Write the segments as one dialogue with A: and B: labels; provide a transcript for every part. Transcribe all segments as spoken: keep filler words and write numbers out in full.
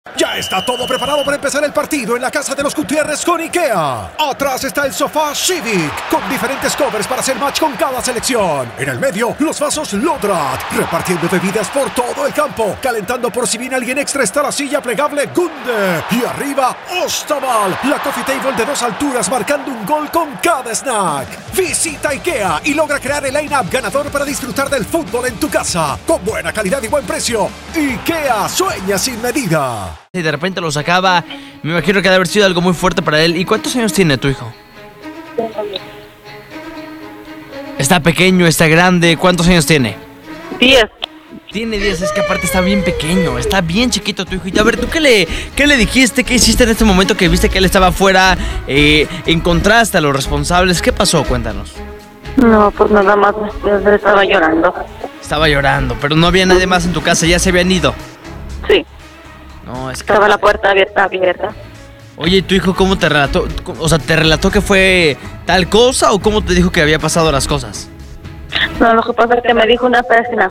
A: Ya está todo preparado para empezar el partido en la casa de los Gutiérrez con IKEA. Atrás está el sofá Civic, con diferentes covers para hacer match con cada selección. En el medio, los vasos Lodrat, repartiendo bebidas por todo el campo. Calentando por si viene alguien extra está la silla plegable Gunde. Y arriba, Ostaval, la coffee table de dos alturas marcando un gol con cada snack. Visita IKEA y logra crear el line-up ganador para disfrutar del fútbol en tu casa. Con buena calidad y buen precio. IKEA sueña sin medida.
B: Y de repente lo sacaba, me imagino que debe haber sido algo muy fuerte para él. ¿Y cuántos años tiene tu hijo? Está pequeño, está grande. ¿Cuántos años tiene?
C: Diez.
B: Tiene diez, es que aparte está bien pequeño, está bien chiquito tu hijo. Y a ver, ¿tú qué le, qué le dijiste? ¿Qué hiciste en este momento que viste que él estaba afuera? Eh, ¿Encontraste a los responsables? ¿Qué pasó? Cuéntanos.
C: No, pues nada más él estaba llorando.
B: Estaba llorando, pero no había nadie más en tu casa, ya se habían ido.
C: Sí.
B: No, es que...
C: Estaba la puerta abierta, abierta.
B: Oye, ¿y tu hijo cómo te relató? O sea, ¿te relató que fue tal cosa o cómo te dijo que había pasado las cosas?
C: No, lo que pasa es que me dijo una persona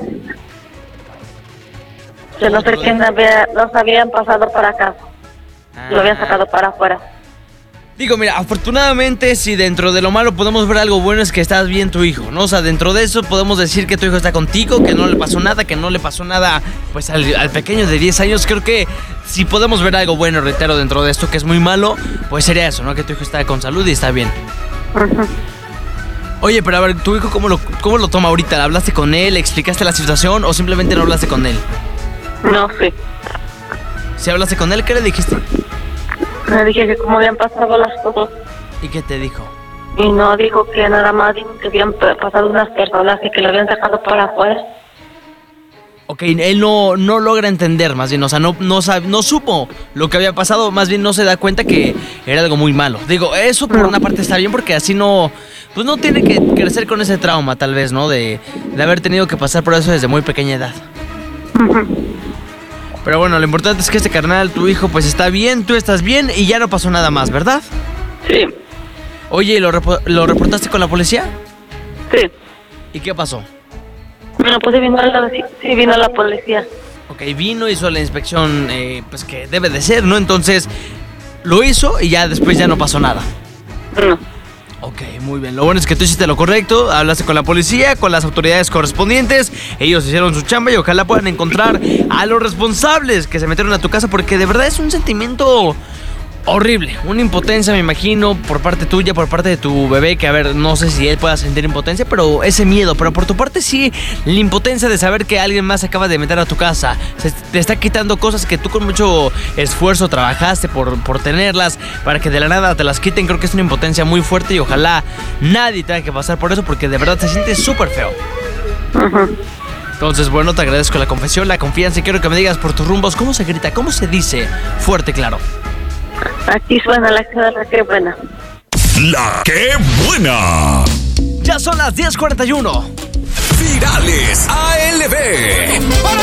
C: que no sé quién había, los habían pasado para acá.
B: Ah.
C: Lo habían sacado para afuera.
B: Digo, mira, afortunadamente si dentro de lo malo podemos ver algo bueno es que estás bien tu hijo, ¿no? O sea, dentro de eso podemos decir que tu hijo está contigo, que no le pasó nada, que no le pasó nada pues al, al pequeño de diez años. Creo que si podemos ver algo bueno, reitero, dentro de esto que es muy malo, pues sería eso, ¿no? Que tu hijo está con salud y está bien.
C: Uh-huh.
B: Oye, pero a ver, ¿tu hijo cómo lo, cómo lo toma ahorita? ¿Hablaste con él? ¿Explicaste la situación o simplemente no hablaste con él?
C: No, sí.
B: Si hablaste con él, ¿qué le dijiste?
C: Le dije que cómo habían pasado las cosas.
B: ¿Y qué te dijo?
C: Y no dijo que nada más, dijo que habían pasado unas personas y que lo habían sacado para afuera.
B: Ok, él no, no logra entender, más bien, o sea, no, no, sabe, no supo lo que había pasado, más bien no se da cuenta que era algo muy malo. Digo, eso por una parte está bien porque así no, pues no tiene que crecer con ese trauma, tal vez, ¿no? De, de haber tenido que pasar por eso desde muy pequeña edad.
C: Uh-huh.
B: Pero bueno, lo importante es que este carnal, tu hijo, pues está bien, tú estás bien y ya no pasó nada más, ¿verdad?
C: Sí.
B: Oye, ¿lo, repo- ¿lo reportaste con la policía?
C: Sí.
B: ¿Y qué pasó?
C: Bueno, pues sí vino la, sí, sí vino la policía.
B: Ok, vino, hizo la inspección, eh, pues que debe de ser, ¿no? Entonces, lo hizo y ya después ya no pasó nada.
C: No.
B: Ok, muy bien. Lo bueno es que tú hiciste lo correcto, hablaste con la policía, con las autoridades correspondientes, ellos hicieron su chamba y ojalá puedan encontrar a los responsables que se metieron a tu casa porque de verdad es un sentimiento horrible, una impotencia me imagino por parte tuya, por parte de tu bebé, que a ver, no sé si él pueda sentir impotencia, pero ese miedo, pero por tu parte sí, la impotencia de saber que alguien más se acaba de meter a tu casa, se te está quitando cosas que tú con mucho esfuerzo trabajaste por, por tenerlas, para que de la nada te las quiten, creo que es una impotencia muy fuerte y ojalá nadie tenga que pasar por eso porque de verdad se siente súper feo.
C: Uh-huh.
B: Entonces, bueno, te agradezco la confesión, la confianza y quiero que me digas por tus rumbos, ¿cómo se grita? ¿Cómo se dice? Fuerte, claro.
C: Aquí suena la que buena.
D: La que buena.
B: Ya son las diez cuarenta y uno.
D: Virales A L B.